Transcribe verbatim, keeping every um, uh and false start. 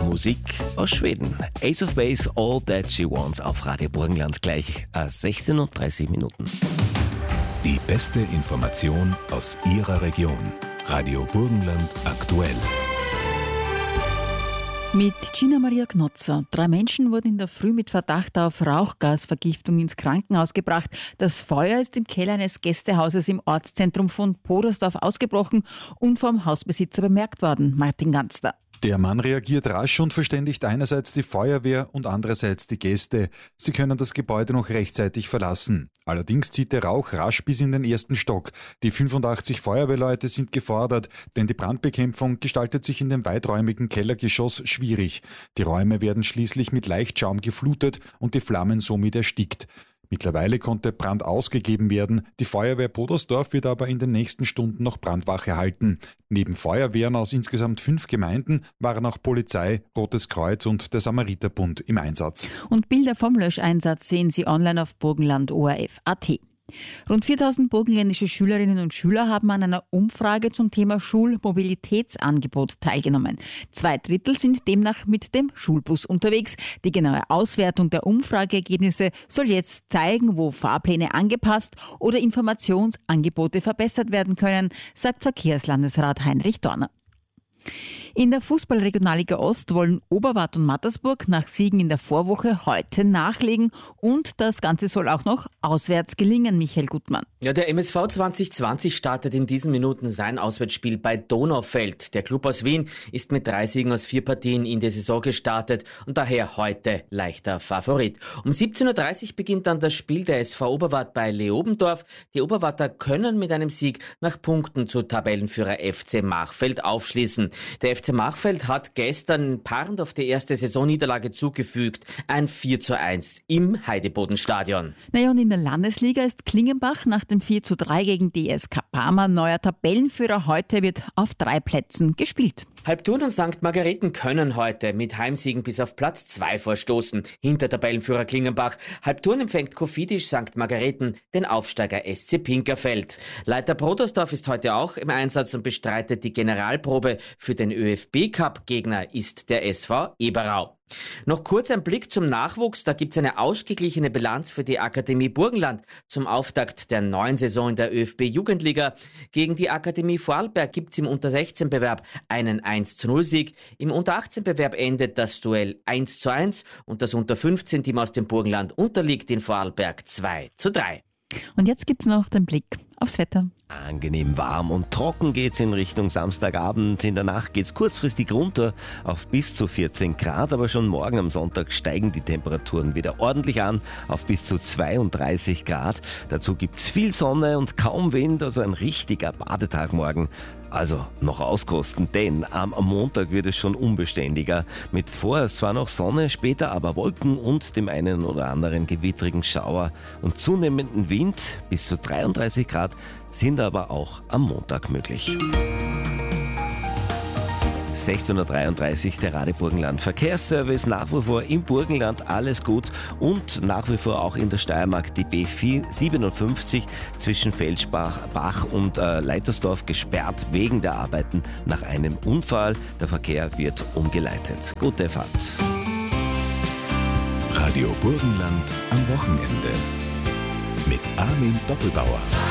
Musik aus Schweden. Ace of Base, All That She Wants auf Radio Burgenland gleich äh, sechzehn Uhr dreißig Minuten. Die beste Information aus Ihrer Region. Radio Burgenland aktuell. Mit Gina Maria Knotzer. Drei Menschen wurden in der Früh mit Verdacht auf Rauchgasvergiftung ins Krankenhaus gebracht. Das Feuer ist im Keller eines Gästehauses im Ortszentrum von Podersdorf ausgebrochen und vom Hausbesitzer bemerkt worden. Martin Ganster. Der Mann reagiert rasch und verständigt einerseits die Feuerwehr und andererseits die Gäste. Sie können das Gebäude noch rechtzeitig verlassen. Allerdings zieht der Rauch rasch bis in den ersten Stock. Die fünfundachtzig Feuerwehrleute sind gefordert, denn die Brandbekämpfung gestaltet sich in dem weiträumigen Kellergeschoss schwierig. Die Räume werden schließlich mit Leichtschaum geflutet und die Flammen somit erstickt. Mittlerweile konnte Brand ausgegeben werden. Die Feuerwehr Podersdorf wird aber in den nächsten Stunden noch Brandwache halten. Neben Feuerwehren aus insgesamt fünf Gemeinden waren auch Polizei, Rotes Kreuz und der Samariterbund im Einsatz. Und Bilder vom Löscheinsatz sehen Sie online auf burgenland punkt o r f punkt a t. Rund viertausend burgenländische Schülerinnen und Schüler haben an einer Umfrage zum Thema Schulmobilitätsangebot teilgenommen. Zwei Drittel sind demnach mit dem Schulbus unterwegs. Die genaue Auswertung der Umfrageergebnisse soll jetzt zeigen, wo Fahrpläne angepasst oder Informationsangebote verbessert werden können, sagt Verkehrslandesrat Heinrich Dorner. In der Fußball-Regionalliga Ost wollen Oberwart und Mattersburg nach Siegen in der Vorwoche heute nachlegen und das Ganze soll auch noch auswärts gelingen, Michael Gutmann. Ja, der M S V zwanzig zwanzig startet in diesen Minuten sein Auswärtsspiel bei Donaufeld. Der Club aus Wien ist mit drei Siegen aus vier Partien in die Saison gestartet und daher heute leichter Favorit. Um siebzehn Uhr dreißig beginnt dann das Spiel der S V Oberwart bei Leobendorf. Die Oberwarter können mit einem Sieg nach Punkten zu Tabellenführer F C Machfeld aufschließen. Der F C Machfeld hat gestern parrend auf die erste Saisonniederlage zugefügt. Ein vier zu eins im Heidebodenstadion. Naja, und in der Landesliga ist Klingenbach nach dem vier zu drei gegen D S K Parma neuer Tabellenführer. Heute wird auf drei Plätzen gespielt. Halbturn und Sankt Margareten können heute mit Heimsiegen bis auf Platz zwei vorstoßen. Hinter Tabellenführer Klingenbach. Halbturn empfängt Kofidis Sankt Margareten den Aufsteiger S C Pinkerfeld. Leiter Protersdorf ist heute auch im Einsatz und bestreitet die Generalprobe. Für den ÖFB-Cup-Gegner ist der S V Eberau. Noch kurz ein Blick zum Nachwuchs. Da gibt's eine ausgeglichene Bilanz für die Akademie Burgenland zum Auftakt der neuen Saison in der ÖFB-Jugendliga. Gegen die Akademie Vorarlberg gibt's im Unter sechzehn Bewerb einen eins zu null Sieg. Im Unter achtzehn Bewerb endet das Duell eins zu eins und das Unter fünfzehn Team aus dem Burgenland unterliegt in Vorarlberg zwei zu drei. Und jetzt gibt's noch den Blick aufs Wetter. Angenehm warm und trocken geht's in Richtung Samstagabend. In der Nacht geht's kurzfristig runter auf bis zu vierzehn Grad, aber schon morgen am Sonntag steigen die Temperaturen wieder ordentlich an auf bis zu zweiunddreißig Grad. Dazu gibt's viel Sonne und kaum Wind, also ein richtiger Badetag morgen. Also noch auskosten, denn am Montag wird es schon unbeständiger. Mit vorerst zwar noch Sonne, später aber Wolken und dem einen oder anderen gewittrigen Schauer und zunehmenden Wind bis zu dreiunddreißig Grad sind aber auch am Montag möglich. sechzehn Uhr dreiunddreißig, der Radio Burgenland Verkehrsservice, nach wie vor im Burgenland alles gut und nach wie vor auch in der Steiermark die B siebenundfünfzig zwischen Felschbach Bach und äh, Leitersdorf gesperrt wegen der Arbeiten nach einem Unfall. Der Verkehr wird umgeleitet. Gute Fahrt. Radio Burgenland am Wochenende mit Armin Doppelbauer.